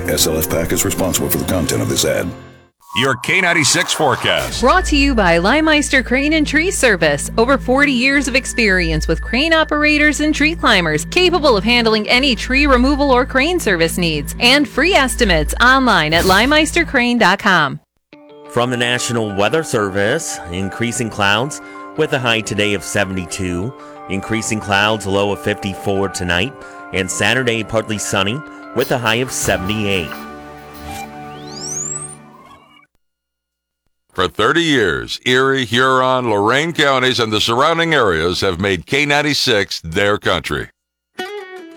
SLF Pack is responsible for the content of this ad. Your K96 forecast. Brought to you by Leimeister Crane and Tree Service. Over 40 years of experience with crane operators and tree climbers, capable of handling any tree removal or crane service needs. And free estimates online at leimeistercrane.com. From the National Weather Service, increasing clouds with a high today of 72. Increasing clouds, a low of 54 tonight. And Saturday, partly sunny with a high of 78. For 30 years, Erie, Huron, Lorain counties, and the surrounding areas have made K96 their country.